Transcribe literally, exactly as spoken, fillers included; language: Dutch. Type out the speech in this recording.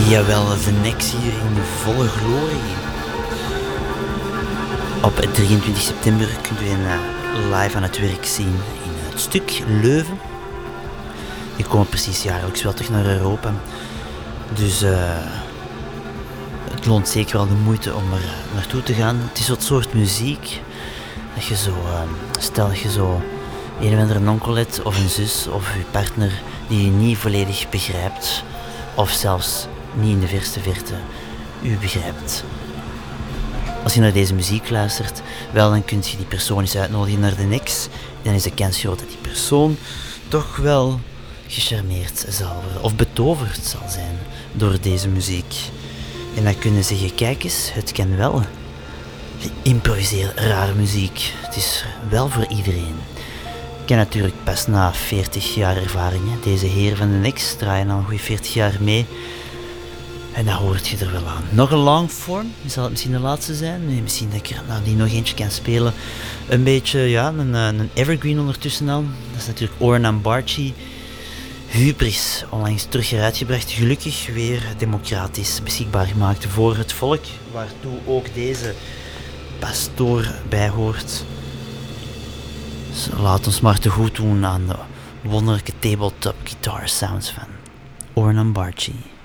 Jawel, de Nex hier in volle glorie. Op drieëntwintig september kunt u hen live aan het werk zien in het stuk Leuven. Die komen precies jaarlijks wel terug naar Europa. Dus uh, het loont zeker wel de moeite om er naartoe te gaan. Het is wat soort muziek dat je zo, uh, stel dat je zo een of andere onkel hebt of een zus of je partner die je niet volledig begrijpt of zelfs niet in de verste verte u begrijpt. Als je naar deze muziek luistert, wel dan kun je die persoon eens uitnodigen naar de Nex. Dan is de kans groot dat die persoon toch wel gecharmeerd zal worden of betoverd zal zijn door deze muziek. En dan kunnen ze zeggen, kijk eens, het kan wel. Geïmproviseerde rare muziek. Het is wel voor iedereen. Ik ken natuurlijk pas na veertig jaar ervaring. Hè. Deze heren van de Nex draaien al een goede veertig jaar mee. En daar hoort je er wel aan. Nog een longform, zal het misschien de laatste zijn? Nee, misschien dat ik er nou, die nog eentje kan spelen. Een beetje, ja, een, een evergreen ondertussen al. Dat is natuurlijk Orhan Barchi. Hubris, onlangs terug eruitgebracht. Gelukkig weer democratisch beschikbaar gemaakt voor het volk. Waartoe ook deze pastoor bij hoort. Dus laat ons maar te goed doen aan de wonderlijke tabletop guitar sounds van Orhan Barchi.